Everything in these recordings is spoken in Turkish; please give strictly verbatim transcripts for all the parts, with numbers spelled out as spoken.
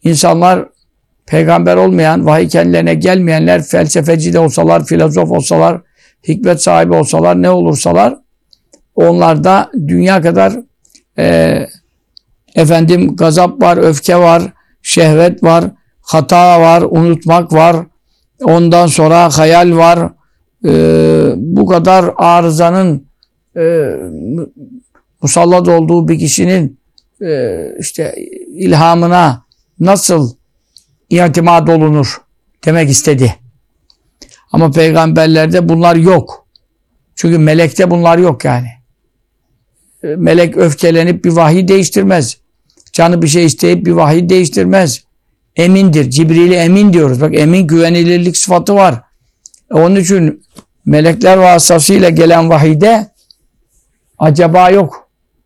insanlar peygamber olmayan, vahiy kendilerine gelmeyenler felsefeci de olsalar, filozof olsalar, hikmet sahibi olsalar, ne olursalar onlarda dünya kadar e, efendim gazap var, öfke var, şehvet var, hata var, unutmak var, ondan sonra hayal var. E, bu kadar arızanın e, musallat olduğu bir kişinin e, işte ilhamına nasıl itimat olunur demek istedi. Ama peygamberlerde bunlar yok. Çünkü melekte bunlar yok yani. Melek öfkelenip bir vahiy değiştirmez. Canı bir şey isteyip bir vahiy değiştirmez. Emindir. Cibril'e emin diyoruz. Bak emin güvenilirlik sıfatı var. Onun için melekler vasıtasıyla gelen vahiyde acaba yok.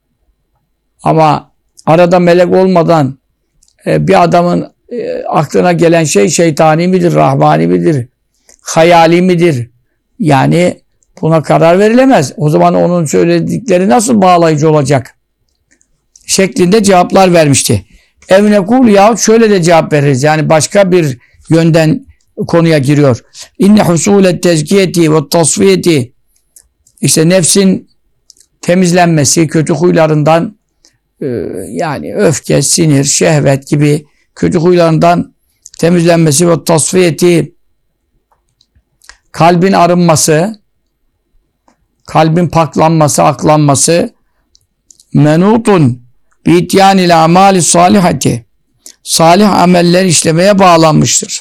Ama arada melek olmadan e, bir adamın e, aklına gelen şey şeytani midir, rahmani midir, hayali midir? Yani buna karar verilemez. O zaman onun söyledikleri nasıl bağlayıcı olacak? Şeklinde cevaplar vermişti. Evnekul yahut şöyle de cevap veririz. Yani başka bir yönden konuya giriyor. İnne husulet tezkiyeti ve tasfiyeti, işte nefsin temizlenmesi, kötü huylarından e, yani öfke, sinir, şehvet gibi kötü huylarından temizlenmesi ve tasfiyeti, kalbin arınması, kalbin paklanması, aklanması, menutun bi'ityanil amali salihati, salih ameller işlemeye bağlanmıştır.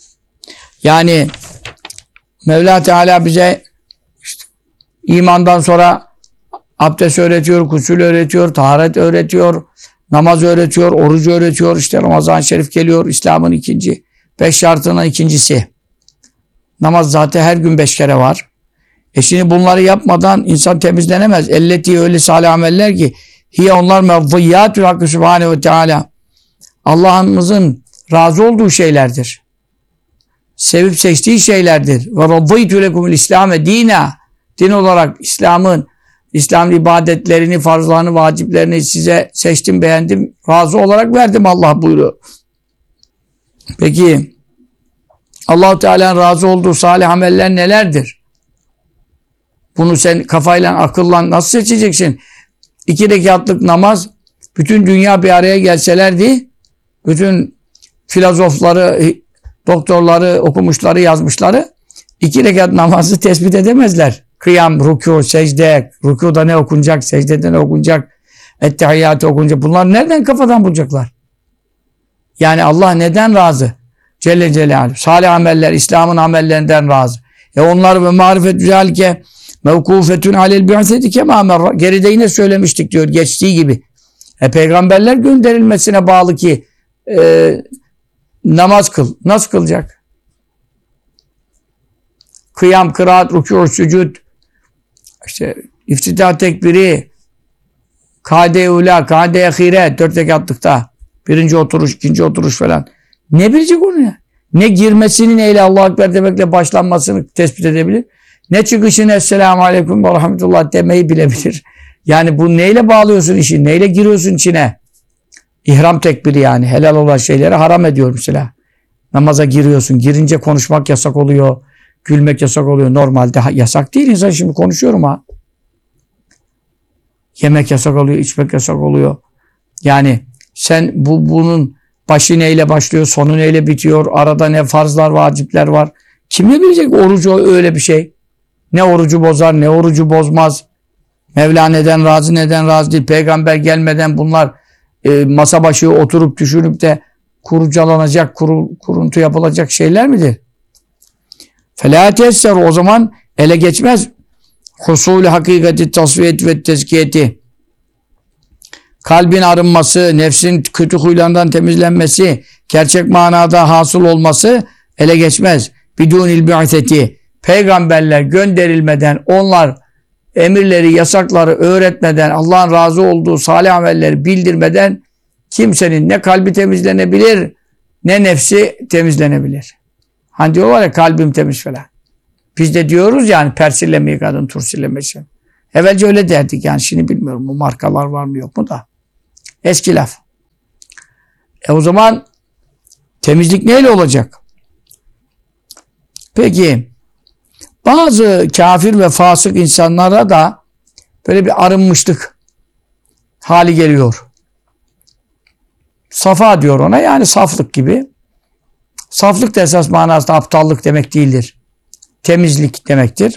Yani Mevla Teala bize işte imandan sonra abdest öğretiyor, gusül öğretiyor, taharet öğretiyor, namaz öğretiyor, orucu öğretiyor. İşte Ramazan-ı Şerif geliyor, İslam'ın ikinci, beş şartının ikincisi. Namaz zaten her gün beş kere var. E şimdi bunları yapmadan insan temizlenemez. Elleti öyle salih ameller ki hiye onlar mevziyyatül hakkı subhanehu ve teala, Allah'ımızın razı olduğu şeylerdir. Sevip seçtiği şeylerdir. Ve raddaytü lekumul İslam'e dina, din olarak İslam'ın, İslam'ın ibadetlerini, farzlarını, vaciplerini size seçtim, beğendim, razı olarak verdim Allah buyuruyor. Peki Allah-u Teala'nın razı olduğu salih ameller nelerdir? Bunu sen kafayla, akılla nasıl seçeceksin? İki rekatlık namaz, bütün dünya bir araya gelselerdi, bütün filozofları, doktorları, okumuşları, yazmışları, iki rekat namazı tespit edemezler. Kıyam, rükû, secde, rükûda ne okunacak, secdede ne okunacak, ettehiyyatı okunacak. Bunlar nereden kafadan bulacaklar? Yani Allah neden razı? Celle Celaluhu. Salih ameller, İslam'ın amellerinden razı. E onlar ve marifet güzelke mevkufetun alel bi'seti kema merra. Geride yine söylemiştik diyor, geçtiği gibi. E peygamberler gönderilmesine bağlı ki e, namaz kıl. Nasıl kılacak? Kıyam, kıraat, rükû, sücud, işte iftitah tekbiri, kade-i ula, kade-i ahire, dört rekatlıkta birinci oturuş, ikinci oturuş falan. Ne bilecek onu ya? Ne girmesini neyle Allahu Ekber demekle başlanmasını tespit edebilir. Ne çıkışını Esselamu Aleyküm ve Rahmetullah demeyi bilebilir. Yani bu neyle bağlıyorsun işi? Neyle giriyorsun içine? İhram tekbiri yani. Helal olan şeyleri haram ediyor mesela. Namaza giriyorsun. Girince konuşmak yasak oluyor. Gülmek yasak oluyor. Normalde yasak değil. İnsan şimdi konuşuyorum ha. Yemek yasak oluyor. İçmek yasak oluyor. Yani sen bu bunun başı neyle başlıyor? Sonu neyle bitiyor? Arada ne farzlar, vacipler var? Kim ne bilecek orucu öyle bir şey? Ne orucu bozar, ne orucu bozmaz. Mevla neden razı, neden razı değil. Peygamber gelmeden bunlar e, masa başı oturup düşünüp de kurucalanacak, kuru, kuruntu yapılacak şeyler midir? فَلَا تَسَّرُ O zaman ele geçmez. Husul-i hakikati tasfiyet ve tezkiyeti. Kalbin arınması, nefsin kötü huylarından temizlenmesi, gerçek manada hasıl olması ele geçmez. Bidûnil bi'seti. Peygamberler gönderilmeden, onlar emirleri, yasakları öğretmeden, Allah'ın razı olduğu salih amelleri bildirmeden kimsenin ne kalbi temizlenebilir, ne nefsi temizlenebilir. Hani diyorlar ya kalbim temiz falan. Biz de diyoruz yani persillemeyi kadın tursillemesi. Evvelce öyle derdik yani, şimdi bilmiyorum bu markalar var mı yok mu da. Eski laf. E o zaman Temizlik neyle olacak? Peki bazı kafir ve fasık insanlara da böyle bir arınmışlık hali geliyor. Safa diyor ona, yani saflık gibi. Saflık da esas manasında aptallık demek değildir. Temizlik demektir.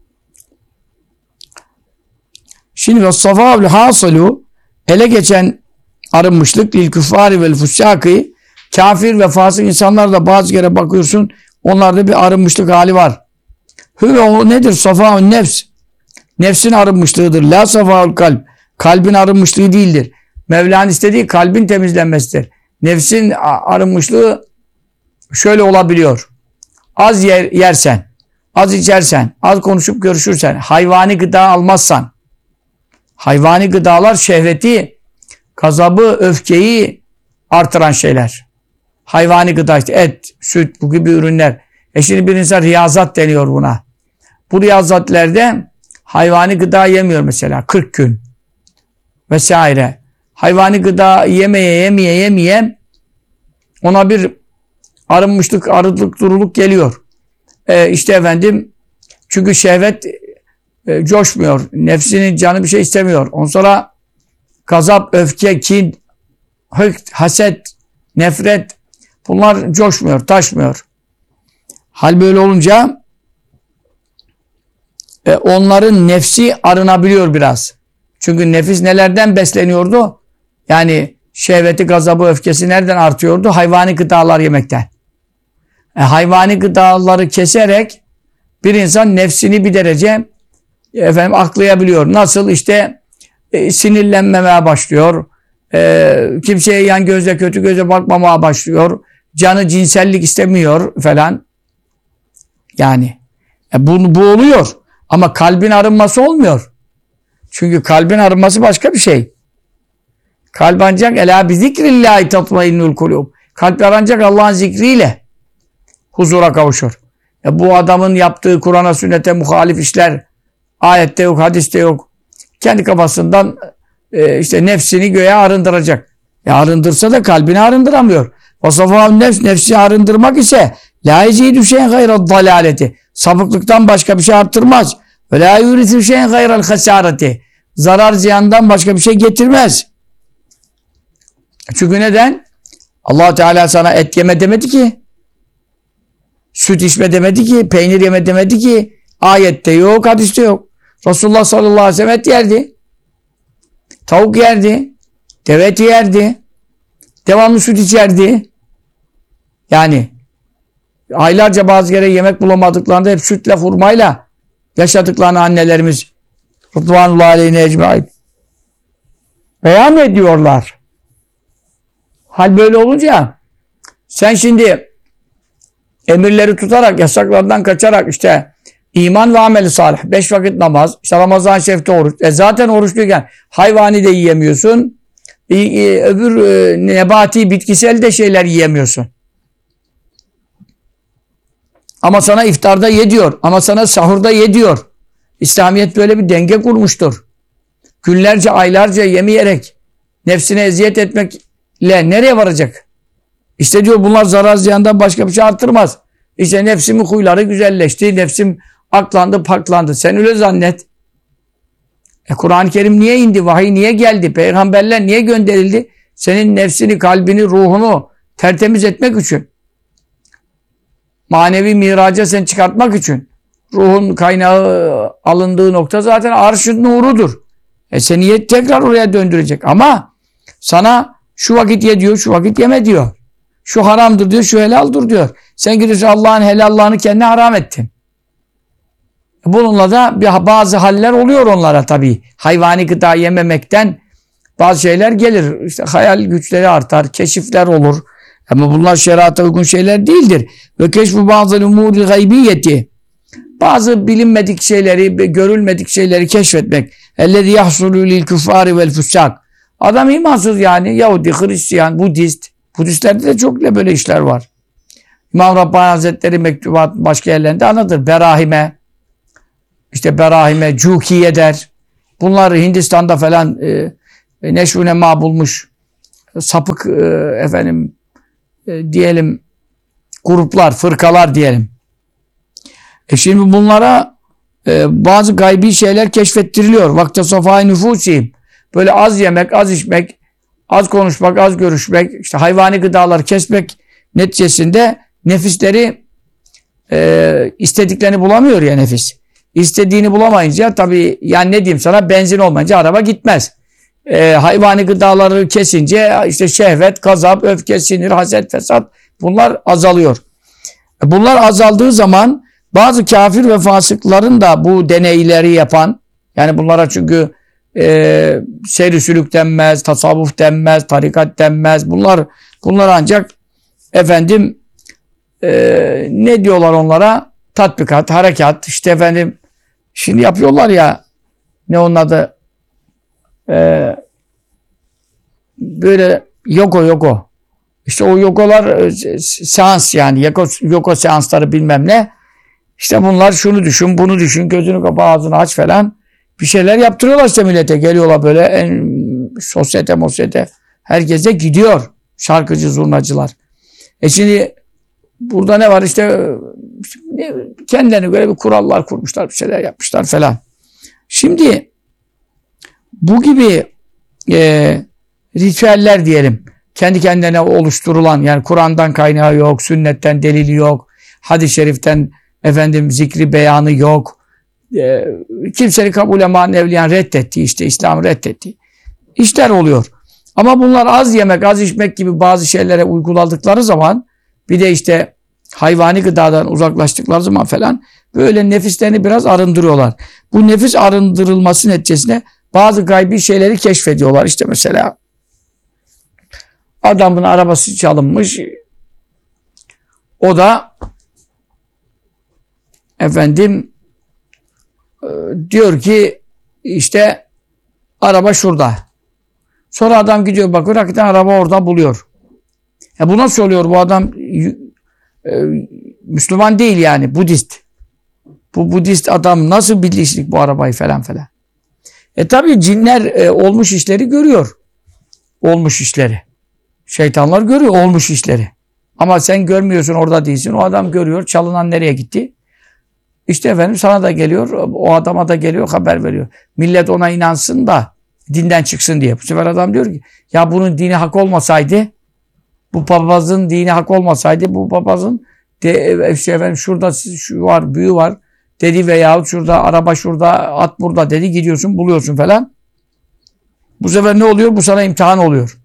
Şimdi ve safâ'l hâsılû, ele geçen arınmışlık lil küffâri vel fussâkî, kafir ve fasık insanlar da bazı kere bakıyorsun onlarda bir arınmışlık hali var. Hüve o nedir? Safâ'un nefs. Nefsin arınmışlığıdır. La safâ'ul kalp. Kalbin arınmışlığı değildir. Mevla'nın istediği kalbin temizlenmesidir. Nefsin arınmışlığı şöyle olabiliyor. Az yer, yersen, az içersen, az konuşup görüşürsen, hayvani gıda almazsan, hayvani gıdalar şehveti, gazabı, öfkeyi artıran şeyler. Hayvani gıda işte et, süt, bu gibi ürünler. E şimdi bir insan riyazat deniyor buna. Bu riyazatlerde hayvani gıda yemiyor mesela kırk gün vesaire. Hayvani gıda yemeye yemeye yemeye ona bir arınmışlık, arılık, duruluk geliyor. E işte efendim çünkü şehvet e, coşmuyor. Nefsinin canı bir şey istemiyor. Ondan sonra gazap, öfke, kin, hıkt, haset, nefret bunlar coşmuyor, taşmıyor. Hal böyle olunca e, onların nefsi arınabiliyor biraz. Çünkü nefis nelerden besleniyordu? Yani şehveti, gazabı, öfkesi nereden artıyordu? Hayvani gıdalar yemekten. E, hayvani gıdaları keserek bir insan nefsini bir derece efendim aklayabiliyor. Nasıl? İşte e, sinirlenmemeye başlıyor. E, kimseye yan gözle, kötü göze bakmamaya başlıyor. Canı cinsellik istemiyor falan. Yani e, bu, bu oluyor. Ama kalbin arınması olmuyor. Çünkü kalbin arınması başka bir şey. Kalp ancak elâ bi zikrillahi tatmainnul kulûb. Kalp ancak Allah'ın zikriyle huzura kavuşur. E bu adamın yaptığı Kur'an'a, sünnete muhalif işler ayette yok, hadiste yok. Kendi kafasından e, işte nefsini göğe arındıracak. E arındırsa da kalbini arındıramıyor. Vasafâ'un nefs, nefsi arındırmak ise lâ yezîdü şeyen gayred dalâleti. Sapıklıktan başka bir şey arttırmaz. Ve lâ yuritü şeyen gayrel hasâreti. Zarar ziyandan başka bir şey getirmez. Çünkü neden? Allah Teala sana et yeme demedi ki. Süt içme demedi ki. Peynir yeme demedi ki. Ayette yok, hadiste yok. Resulullah sallallahu aleyhi ve sellem et yerdi. Tavuk yerdi. Deve eti yerdi. Devamlı süt içerdi. Yani aylarca bazı yere yemek bulamadıklarında hep sütle, hurmayla yaşadıklarını annelerimiz Rıdvanullahi aleyhine ecmaîn beyan ediyorlar. Hal böyle olunca sen şimdi emirleri tutarak, yasaklardan kaçarak işte iman ve ameli salih, beş vakit namaz, işte Ramazan şerifte oruç. E zaten oruçluyken hayvani de yiyemiyorsun. E, e, öbür e, nebati, bitkisel de şeyler yiyemiyorsun. Ama sana iftarda ye diyor. Ama sana sahurda ye diyor. İslamiyet böyle bir denge kurmuştur. Günlerce, aylarca yemeyerek nefsine eziyet etmekle nereye varacak? İşte diyor bunlar zarar ziyandan başka bir şey artırmaz. İşte nefsimin huyları güzelleşti. Nefsim aklandı, paklandı. Sen öyle zannet. E Kur'an-ı Kerim niye indi? Vahiy niye geldi? Peygamberler niye gönderildi? Senin nefsini, kalbini, ruhunu tertemiz etmek için. Manevi miraca sen çıkartmak için. Ruhun kaynağı alındığı nokta zaten arş-ı nurudur. E seni tekrar oraya döndürecek. Ama sana şu vakit ye diyor, şu vakit yeme diyor. Şu haramdır diyor, şu helaldir diyor. Sen gidiyorsun Allah'ın helallığını kendine haram ettin. Bununla da bir, bazı haller oluyor onlara tabii. Hayvani gıda yememekten bazı şeyler gelir. İşte hayal güçleri artar, keşifler olur. Ama bunlar şeriata uygun şeyler değildir. Ve keşfu bazı umûr-i gaybiyeti. Bazı bilinmedik şeyleri, görülmedik şeyleri keşfetmek. Ellezî yahsulû lil küffâri vel fussâk. Adam imansız yani. Yahudi, Hristiyan, Budist. Budistlerde de çok böyle işler var. İmam Rabbani Hazretleri mektubat başka yerlerinde anlatır. Berahime, işte Berahime, Cukiye der. Bunlar Hindistan'da falan e, neşvü nema bulmuş sapık e, efendim e, diyelim gruplar, fırkalar diyelim. E şimdi bunlara e, bazı gaybi şeyler keşfettiriliyor. Vakte safai nüfusihim. Böyle az yemek, az içmek, az konuşmak, az görüşmek, işte hayvani gıdaları kesmek neticesinde nefisleri e, istediklerini bulamıyor ya nefis. İstediğini bulamayınca tabii yani ne diyeyim sana, benzin olmayınca araba gitmez. E, hayvani gıdaları kesince işte şehvet, gazap, öfke, sinir, haset, fesat bunlar azalıyor. E, bunlar azaldığı zaman bazı kafir ve fasıkların da bu deneyleri yapan, yani bunlara çünkü e, seyr-i sülük denmez, tasavvuf denmez, tarikat denmez. Bunlar bunlar ancak efendim e, ne diyorlar onlara? Tatbikat, harekat, işte efendim şimdi yapıyorlar ya, ne onun adı, e, böyle yoko yoko. İşte o yokolar e, seans, yani yoko, yoko seansları bilmem ne. İşte bunlar şunu düşün, bunu düşün, gözünü kapa, ağzını aç falan. Bir şeyler yaptırıyorlar işte millete. Geliyorlar böyle en, sosyete mosyete. Herkese gidiyor. Şarkıcı, zurnacılar. E şimdi burada ne var işte, kendilerine göre bir kurallar kurmuşlar, bir şeyler yapmışlar falan. Şimdi bu gibi e, ritüeller diyelim, kendi kendine oluşturulan, yani Kur'an'dan kaynağı yok, sünnetten delili yok, hadis-i şeriften efendim zikri beyanı yok. E, kimsenin kabul eman evliyan reddetti, işte İslam reddetti. İşler oluyor. Ama bunlar az yemek, az içmek gibi bazı şeylere uyguladıkları zaman, bir de işte hayvani gıdadan uzaklaştıkları zaman falan böyle nefislerini biraz arındırıyorlar. Bu nefis arındırılması neticesinde bazı gaybi şeyleri keşfediyorlar. İşte mesela adamın arabası çalınmış. O da efendim diyor ki işte araba şurada. Sonra adam gidiyor bakıyor, hakikaten araba orada buluyor. E bu nasıl oluyor? Bu adam e, Müslüman değil yani, Budist. Bu Budist adam nasıl bilişlik bu arabayı falan falan. E tabi cinler e, olmuş işleri görüyor. Olmuş işleri. Şeytanlar görüyor olmuş işleri. Ama sen görmüyorsun, orada değilsin. O adam görüyor. Çalınan nereye gitti? İşte efendim sana da geliyor, o adama da geliyor, haber veriyor. Millet ona inansın da dinden çıksın diye. Bu sefer adam diyor ki ya bunun dini hak olmasaydı, bu papazın dini hak olmasaydı, bu papazın de, işte efendim şurada şu var, büyü var dedi veyahut şurada araba, şurada at, burada dedi, gidiyorsun buluyorsun falan. Bu sefer ne oluyor? Bu sana imtihan oluyor.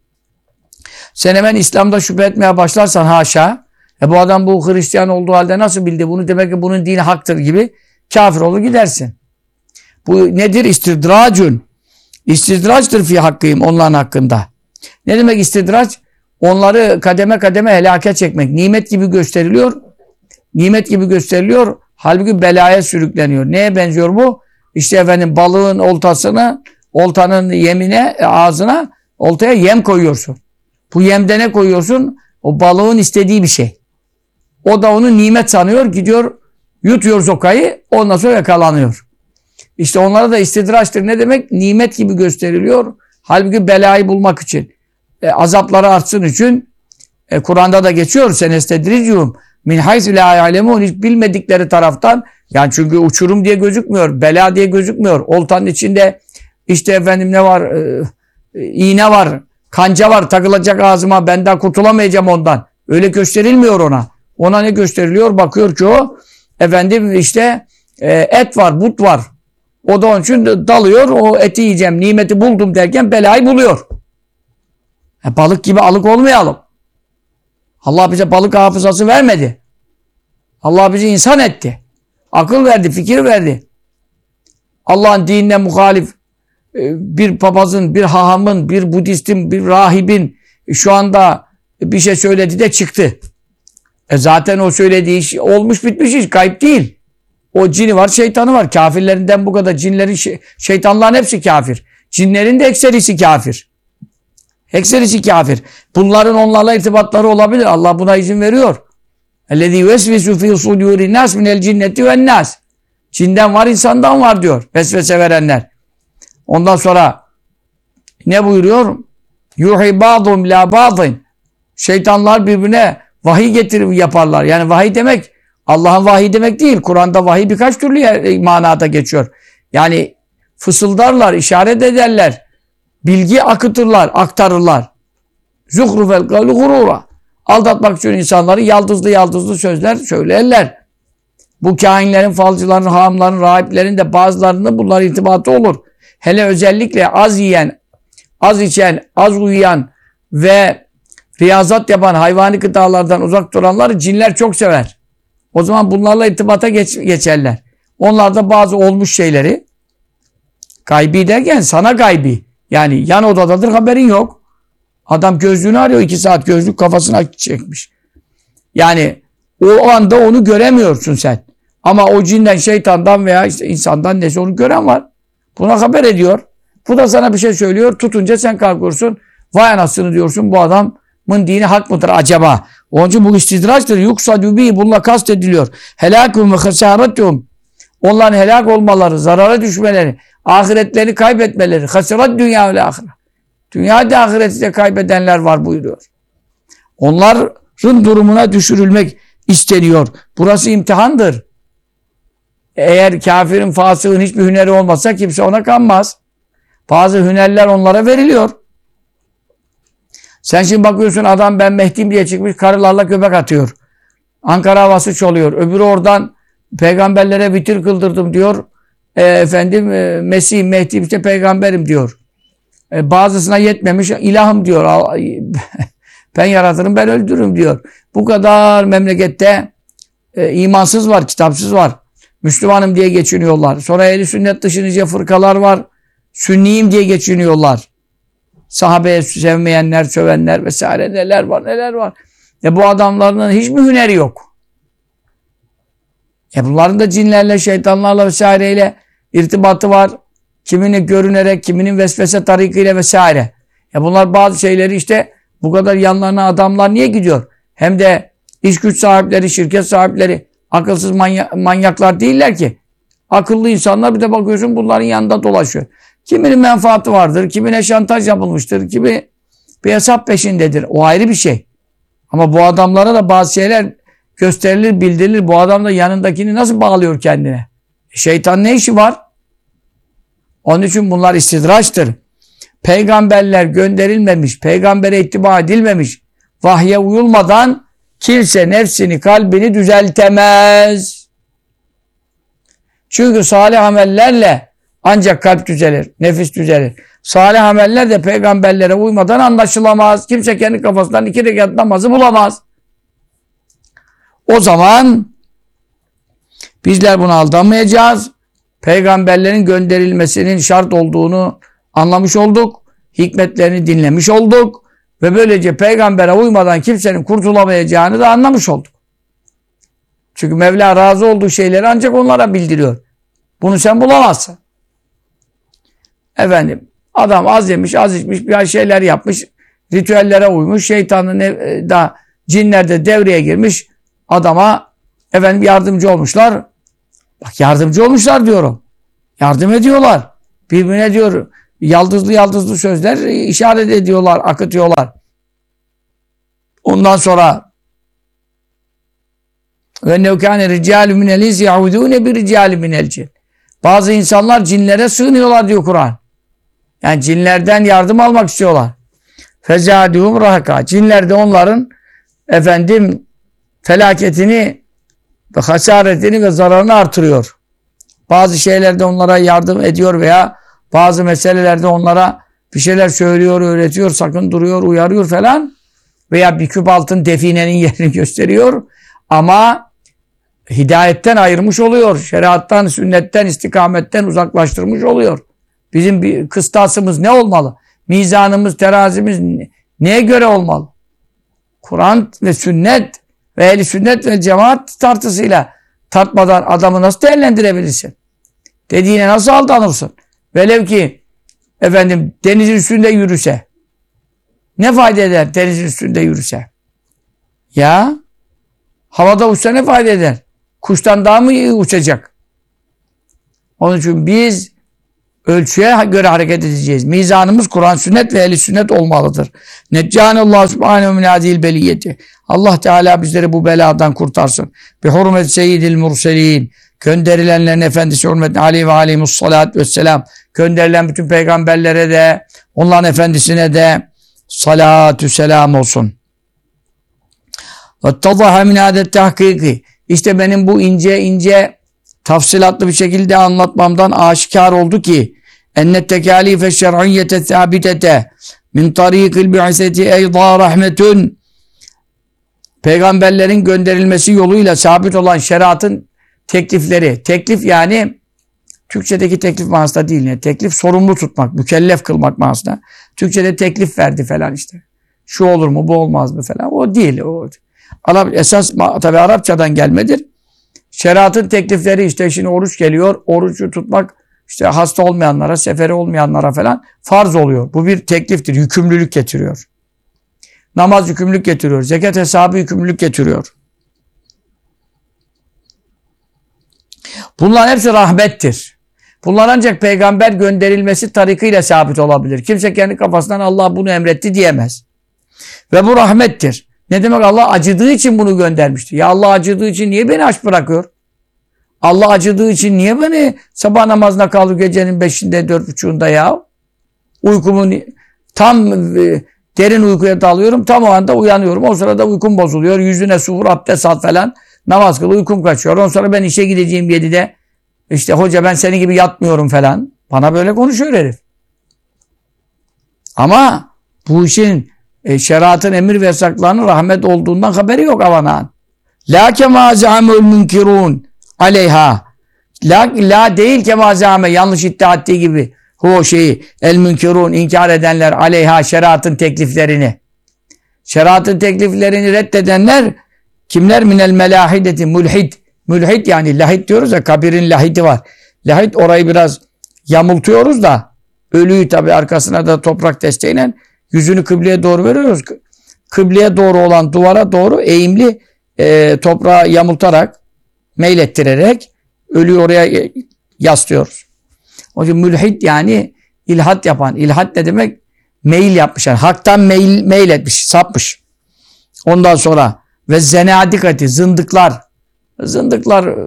Sen hemen İslam'da şüphe etmeye başlarsan haşa, e bu adam bu Hristiyan olduğu halde nasıl bildi bunu, demek ki bunun dini haktır gibi kafir olur gidersin. Bu nedir? İstidracun. İstidraçtır fi hakkıyım, onların hakkında. Ne demek istidraç? Onları kademe kademe helake çekmek. Nimet gibi gösteriliyor. Nimet gibi gösteriliyor. Halbuki belaya sürükleniyor. Neye benziyor bu? İşte efendim balığın oltasını, oltanın yemine, ağzına, oltaya yem koyuyorsun. Bu yemde ne koyuyorsun? O balığın istediği bir şey. O da onu nimet sanıyor. Gidiyor, yutuyor zokayı. Ondan sonra yakalanıyor. İşte onlara da istidraçtır. Ne demek? Nimet gibi gösteriliyor. Halbuki belayı bulmak için. E, azapları artsın için. E, Kur'an'da da geçiyor. Senestedricum min haythu la ya'lemun. Hiç bilmedikleri taraftan. Yani çünkü uçurum diye gözükmüyor. Bela diye gözükmüyor. Oltanın içinde işte efendim ne var? E, e, iğne var. Kanca var. Takılacak ağzıma. Ben daha kurtulamayacağım ondan. Öyle gösterilmiyor ona. Ona ne gösteriliyor? Bakıyor ki o efendim işte e, et var, but var. O da onun için dalıyor. O eti yiyeceğim, nimeti buldum derken belayı buluyor. E, balık gibi alık olmayalım. Allah bize balık hafızası vermedi. Allah bizi insan etti. Akıl verdi, fikir verdi. Allah'ın dinine muhalif bir papazın, bir hahamın, bir Budistin, bir rahibin şu anda bir şey söyledi de çıktı. E zaten o söylediği iş olmuş bitmiş iş. Kayıp değil. O cini var, şeytanı var. Kafirlerinden bu kadar. Cinlerin, şey, şeytanların hepsi kafir. Cinlerin de ekserisi kafir. Ekserisi kafir. Bunların onlarla irtibatları olabilir. Allah buna izin veriyor. اَلَّذ۪ي يُوَسْوِسُ ف۪ي صُدُورِ النَّاسِ مِنَ الْجِنَّةِ وَالنَّاسِ Cinden var, insandan var diyor. Vesvese verenler. Ondan sonra ne buyuruyor? يُوحِي بَعْضُمْ لَا بَعْضٍ Şeytanlar birbirine vahiy getirip yaparlar. Yani vahiy demek Allah'ın vahiy demek değil. Kur'an'da vahiy birkaç türlü yer, manada geçiyor. Yani fısıldarlar, işaret ederler. Bilgi akıtırlar, aktarırlar. Zuhrufel kavli gurura. Aldatmak için insanları yaldızlı yaldızlı sözler söylerler. Bu kahinlerin, falcıların, hahamların, rahiplerin de bazılarında bunlar irtibatı olur. Hele özellikle az yiyen, az içen, az uyuyan ve riyazat yapan hayvani gıdalardan uzak duranları cinler çok sever. O zaman bunlarla irtibata geç, geçerler. Onlarda bazı olmuş şeyleri, gaybi derken sana gaybi. Yani yan odadadır, haberin yok. Adam gözlüğünü arıyor, iki saat gözlük kafasına çekmiş. Yani o anda onu göremiyorsun sen. Ama o cinden, şeytandan veya işte insandan neyse onu gören var. Buna haber ediyor. Bu da sana bir şey söylüyor. Tutunca sen kalkıyorsun. Vay anasını diyorsun, bu adamın dini hak mıdır acaba? Onun için bu istidraçtır. Yuksadü bihi, bununla kastediliyor. Helâkûm ve hasâretûm. Onların helak olmaları, zarara düşmeleri, ahiretlerini kaybetmeleri. Hasâret dünya ve ahire. Dünyada ahireti de kaybedenler var buyuruyor. Onların durumuna düşürülmek isteniyor. Burası imtihandır. Eğer kafirin, fasığın hiçbir hüneri olmasa kimse ona kanmaz. Bazı hünerler onlara veriliyor. Sen şimdi bakıyorsun, adam ben Mehdi'yim diye çıkmış, karılarla göbek atıyor. Ankara havası çalıyor. Öbürü oradan peygamberlere vitir kıldırdım diyor. E, efendim e, Mesih'im, Mehdi'yim, işte peygamberim diyor. E, bazısına yetmemiş, ilahım diyor. Ben yaratırım, ben öldürürüm diyor. Bu kadar memlekette e, imansız var, kitapsız var. Müslümanım diye geçiniyorlar. Sonra ehli sünnet dışı nice fırkalar var. Sünniyim diye geçiniyorlar. Sahabeye sevmeyenler, sövenler vesaire, neler var neler var. E bu adamların hiç mi hüneri yok? E bunların da cinlerle, şeytanlarla vesaireyle irtibatı var. Kiminin görünerek, kiminin vesvese tarikiyle vesaire. E bunlar bazı şeyleri işte bu kadar yanlarına adamlar niye gidiyor? Hem de iş güç sahipleri, şirket sahipleri akılsız manya manyaklar değiller ki. Akıllı insanlar, bir de bakıyorsun bunların yanında dolaşıyor. Kiminin menfaati vardır, kimine şantaj yapılmıştır, kimi bir hesap peşindedir. O ayrı bir şey. Ama bu adamlara da bazı şeyler gösterilir, bildirilir. Bu adam da yanındakini nasıl bağlıyor kendine? Şeytan ne işi var? Onun için bunlar istidraçtır. Peygamberler gönderilmemiş, peygambere ittiba edilmemiş, vahye uyulmadan kimse nefsini, kalbini düzeltemez. Çünkü salih amellerle ancak kalp düzelir, nefis düzelir. Salih ameller de peygamberlere uymadan anlaşılamaz. Kimse kendi kafasından iki rekat namazı bulamaz. O zaman bizler buna aldanmayacağız. Peygamberlerin gönderilmesinin şart olduğunu anlamış olduk. Hikmetlerini dinlemiş olduk. Ve böylece peygambere uymadan kimsenin kurtulamayacağını da anlamış olduk. Çünkü Mevla razı olduğu şeyleri ancak onlara bildiriyor. Bunu sen bulamazsın. Efendim, adam az yemiş, az içmiş, bir şeyler yapmış, ritüellere uymuş, şeytanın da, cinler de devreye girmiş, adama efendim yardımcı olmuşlar. Bak, yardımcı olmuşlar diyorum. Yardım ediyorlar. Birbirine diyor, yaldızlı yaldızlı sözler işaret ediyorlar, akıtıyorlar. Ondan sonra ve nevkâne ricâlü minel insi yaudûne bir ricâlü minel cin. Bazı insanlar cinlere sığınıyorlar diyor Kur'an. Yani cinlerden yardım almak istiyorlar. Fezâdûhum rahaka. Cinler de onların efendim felaketini ve hasaretini ve zararını artırıyor. Bazı şeylerde onlara yardım ediyor veya bazı meselelerde onlara bir şeyler söylüyor, öğretiyor, sakın duruyor, uyarıyor falan. Veya bir küp altın definenin yerini gösteriyor. Ama hidayetten ayırmış oluyor. Şeriattan, sünnetten, istikametten uzaklaştırmış oluyor. Bizim bir kıstasımız ne olmalı? Mizanımız, terazimiz neye göre olmalı? Kur'an ve sünnet ve ehli sünnet ve cemaat tartısıyla tartmadan adamı nasıl değerlendirebilirsin? Dediğine nasıl aldanırsın? Velev ki efendim denizin üstünde yürüse. Ne fayda eder denizin üstünde yürüse? Ya havada uçsa ne fayda eder? Kuştan daha mı iyi uçacak? Onun için biz ölçüye göre hareket edeceğiz. Mizanımız Kur'an, sünnet ve ehl-i sünnet olmalıdır. Neccanallahu subhanehu min hadil beliyeti. Allah Teala bizleri bu beladan kurtarsın. Bi hurmet seyyidil murselin. Gönderilenlerin efendisi hürmetine aleyhi ve aleyhimussalatü vesselam. Gönderilen bütün peygamberlere de, onların efendisine de salatü selam olsun. Vettadaha min adet tahkiki. İşte benim bu ince ince tafsilatlı bir şekilde anlatmamdan aşikar oldu ki enne tekalife şer'iyyete sabitete min tarikil bi'seti eyda rahmetun. Peygamberlerin gönderilmesi yoluyla sabit olan şeriatın teklifleri. Teklif yani Türkçedeki teklif manasında değil. Yani teklif sorumlu tutmak, mükellef kılmak manasında. Türkçede teklif verdi falan işte. Şu olur mu, bu olmaz mı falan. O değil. O Arap, esas tabi Arapçadan gelmedir. Şeriatın teklifleri işte şimdi oruç geliyor. Orucu tutmak işte hasta olmayanlara, seferi olmayanlara falan farz oluyor. Bu bir tekliftir. Yükümlülük getiriyor. Namaz yükümlülük getiriyor. Zekat hesabı yükümlülük getiriyor. Bunlar hepsi rahmettir. Bunlar ancak peygamber gönderilmesi tarikıyla sabit olabilir. Kimse kendi kafasından Allah bunu emretti diyemez. Ve bu rahmettir. Ne demek? Allah acıdığı için bunu göndermiştir. Ya Allah acıdığı için niye beni aç bırakıyor? Allah acıdığı için niye beni sabah namazına kalır gecenin beşinde, dört buçuğunda ya? Uykumun tam e, derin uykuya dalıyorum. Tam o anda uyanıyorum. O sırada uykum bozuluyor. Yüzüne suhur, abdest al falan. Namaz kıl, uykum kaçıyor. Ondan sonra ben işe gideceğim yedide. İşte hoca ben senin gibi yatmıyorum falan. Bana böyle konuşuyor herif. Ama bu işin e, şeriatın emir ve yasaklarının rahmet olduğundan haberi yok avanan. La kema zâmül münkirûn aleyha. La, la değil kema zâme yanlış iddia ettiği gibi. O şeyi el münkirûn inkar edenler aleyha şeriatın tekliflerini. Şeriatın tekliflerini reddedenler kimler? Minel melahideti mulhid. Mülhid yani lahid diyoruz ya, kabirin lahidi var. Lahid orayı biraz yamultuyoruz da ölüyü tabi arkasına da toprak desteğiyle yüzünü kıbleye doğru veriyoruz. Kıbleye doğru olan duvara doğru eğimli e, toprağı yamultarak meylettirerek ölüyü oraya yaslıyoruz. O yüzden mülhid yani ilhat yapan. İlhat ne demek? Meyil yapmış. Yani haktan meyil, meyil etmiş, sapmış. Ondan sonra ve zenadikati, zındıklar. Zındıklar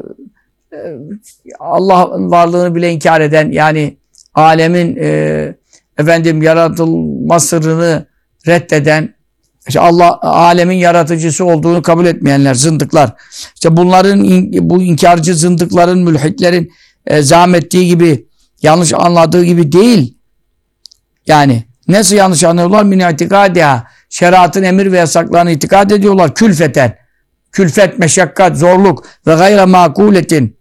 Allah'ın varlığını bile inkar eden, yani alemin e, efendim yaratılma sırrını reddeden, işte Allah alemin yaratıcısı olduğunu kabul etmeyenler, zındıklar. İşte bunların bu inkarcı zındıkların, mülhitlerin e, zahmettiği gibi, yanlış anladığı gibi değil. Yani nasıl yanlış anlıyorlar? Min itikadiha. Şeriatın emir ve yasaklarını itikad ediyorlar külfeten. Külfet, meşakkat, zorluk ve gayre makuletin,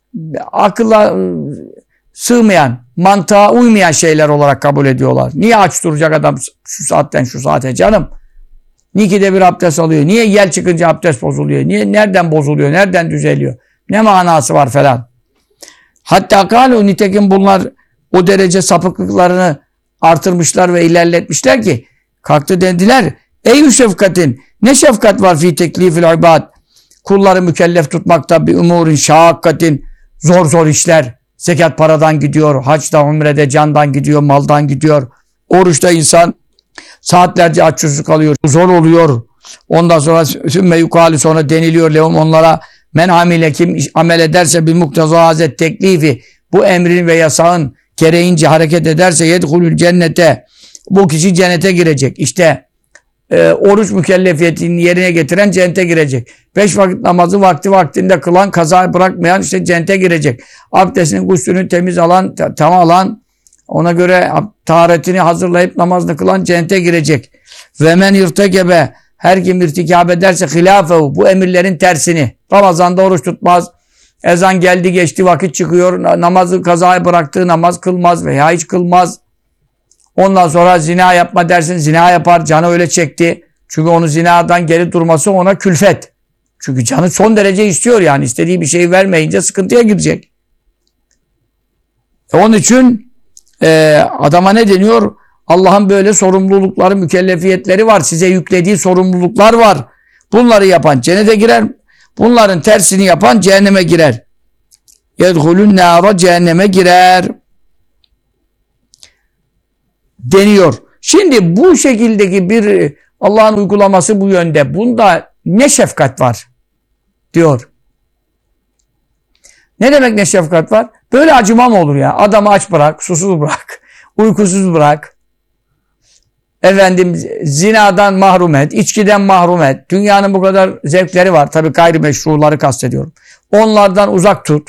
akılla sığmayan, mantığa uymayan şeyler olarak kabul ediyorlar. Niye aç duracak adam şu saatten şu saate canım? Niye de bir abdest alıyor? Niye yel çıkınca abdest bozuluyor? Niye, nereden bozuluyor? Nereden düzeliyor? Ne manası var falan. Hatta kâlu, nitekim bunlar o derece sapıklıklarını artırmışlar ve ilerletmişler ki kalktı dendiler. Ey şefkatin, ne şefkat var fi teklifil ibad, kulları mükellef tutmakta, bir umurin şakkatin, zor zor işler. Zekat paradan gidiyor, hacda, umrede candan gidiyor, maldan gidiyor. Oruçta insan saatlerce aç susuz kalıyor, zor oluyor. Ondan sonra sümme yukali, sonra deniliyor lehum onlara, men amile, kim amel ederse bir mukteza hazret teklifi, bu emrin ve yasağın gereğince hareket ederse yedhulül cennete, bu kişi cennete girecek. İşte e, oruç mükellefiyetini yerine getiren cennete girecek. Beş vakit namazı vakti vaktinde kılan, kaza bırakmayan işte cennete girecek. Abdestini, guslünü temiz alan, tam alan, ona göre taharetini hazırlayıp namazını kılan cennete girecek. Ve men irtekebe, her kim irtikab ederse hilafehu, bu emirlerin tersini. Ramazanda oruç tutmaz, ezan geldi geçti vakit çıkıyor, namazı kazaya bıraktığı namaz kılmaz veya hiç kılmaz. Ondan sonra zina yapma dersin, zina yapar, canı öyle çekti. Çünkü onu zinadan geri durması ona külfet. Çünkü canı son derece istiyor, yani istediği bir şeyi vermeyince sıkıntıya girecek. E onun için e, adama ne deniyor? Allah'ın böyle sorumlulukları, mükellefiyetleri var. Size yüklediği sorumluluklar var. Bunları yapan cennete girer. Bunların tersini yapan cehenneme girer. Yedhulun nâra, cehenneme girer. deniyor. Şimdi bu şekildeki bir Allah'ın uygulaması bu yönde. Bunda ne şefkat var diyor. Ne demek ne şefkat var? Böyle acıma mı olur ya? Adamı aç bırak, susuz bırak, uykusuz bırak. Efendim zinadan mahrum et, içkiden mahrum et. Dünyanın bu kadar zevkleri var. Tabii gayrimeşruları kastediyorum. Onlardan uzak tut.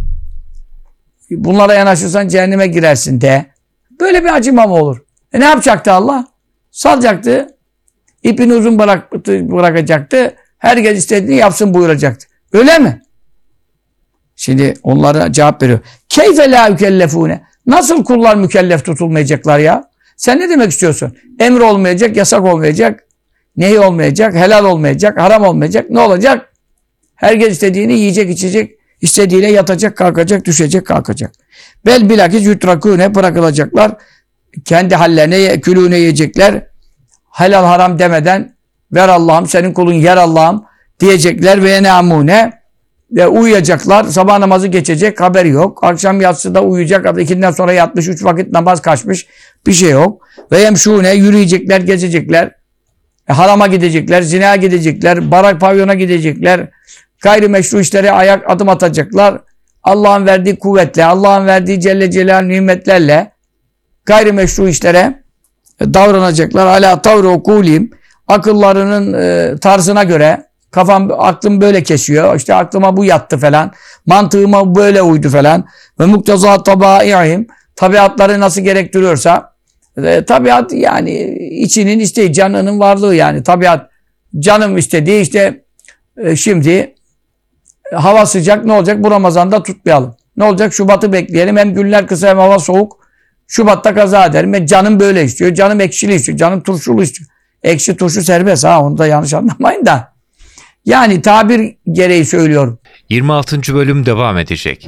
Bunlara yanaşırsan cehenneme girersin de. Böyle bir acıma mı olur? E ne yapacaktı Allah? Salacaktı. İpini uzun bırak, bırakacaktı. Herkes istediğini yapsın buyuracaktı. Öyle mi? Şimdi onlara cevap veriyor. Keyfe la yükellefune. Nasıl kullar mükellef tutulmayacaklar ya? Sen ne demek istiyorsun? Emir olmayacak, yasak olmayacak, nehi olmayacak, helal olmayacak, haram olmayacak. Ne olacak? Herkes istediğini yiyecek, içecek, istediğiyle yatacak, kalkacak, düşecek, kalkacak. Bel bilakis yutrakune bırakılacaklar. Kendi hallerine, külüne yiyecekler. Helal haram demeden ver Allah'ım, senin kulun yer Allah'ım diyecekler ve enamune ve uyuyacaklar. Sabah namazı geçecek, haberi yok. Akşam yatsıda uyuyacak, ikinden sonra yatmış, üç vakit namaz kaçmış, bir şey yok. Ve yemşune yürüyecekler, gezecekler. E, harama gidecekler, zinaya gidecekler, barak pavyona gidecekler. Gayrimeşru işlere ayak adım atacaklar. Allah'ın verdiği kuvvetle, Allah'ın verdiği Celle Celal nimetlerle gayrimeşru işlere davranacaklar. Ala tavru kulim, akıllarının e, tarzına göre. Kafam, aklım böyle kesiyor. İşte aklıma bu yattı falan. Mantığıma böyle uydu falan. Ve mukteza tabai'im. Tabiatları nasıl gerektiriyorsa. E, tabiat yani içinin isteği, canının varlığı yani. Tabiat canım istediği işte e, şimdi e, hava sıcak ne olacak? Bu Ramazan'da tutmayalım. Ne olacak? Şubat'ı bekleyelim. Hem günler kısa hem hava soğuk. Şubat'ta kaza ederim. Ve canım böyle istiyor. Canım ekşili istiyor. Canım turşulu istiyor. Ekşi turşu serbest ha. Onu da yanlış anlamayın da. Yani tabir gereği söylüyorum. yirmi altıncı bölüm devam edecek.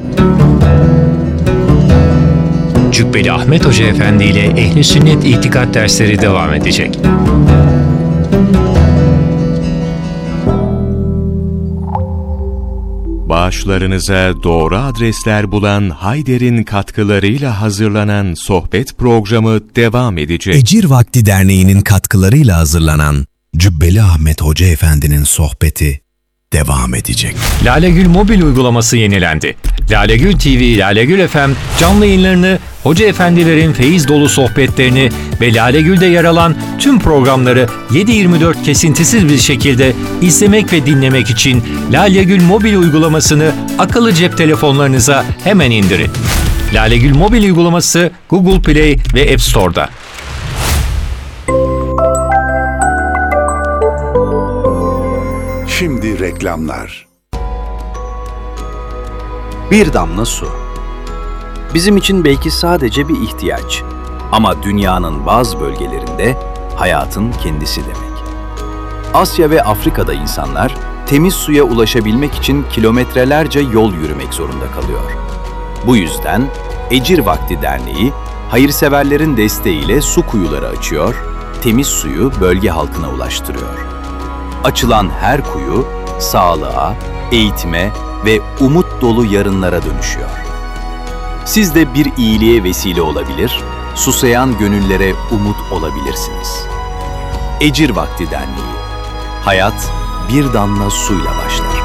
Cübbeli Ahmet Hoca Efendi ile Ehl-i Sünnet İtikat dersleri devam edecek. Bağışlarınıza doğru adresler bulan Hayder'in katkılarıyla hazırlanan sohbet programı devam edecek. Ecir Vakti Derneği'nin katkılarıyla hazırlanan Cübbeli Ahmet Hoca Efendi'nin sohbeti devam edecek. Lalegül mobil uygulaması yenilendi. Lalegül T V, Lalegül F M canlı yayınlarını, hoca efendilerin feyiz dolu sohbetlerini ve Lalegül'de yer alan tüm programları yedi yirmi dört kesintisiz bir şekilde izlemek ve dinlemek için Lalegül mobil uygulamasını akıllı cep telefonlarınıza hemen indirin. Lalegül mobil uygulaması Google Play ve App Store'da. Şimdi reklamlar. Bir damla su. Bizim için belki sadece bir ihtiyaç. Ama dünyanın bazı bölgelerinde hayatın kendisi demek. Asya ve Afrika'da insanlar temiz suya ulaşabilmek için kilometrelerce yol yürümek zorunda kalıyor. Bu yüzden Ecir Vakti Derneği, hayırseverlerin desteğiyle su kuyuları açıyor, temiz suyu bölge halkına ulaştırıyor. Açılan her kuyu sağlığa, eğitime ve umut dolu yarınlara dönüşüyor. Siz de bir iyiliğe vesile olabilir, susayan gönüllere umut olabilirsiniz. Ecir Vakti Derneği. Hayat bir damla suyla başlar.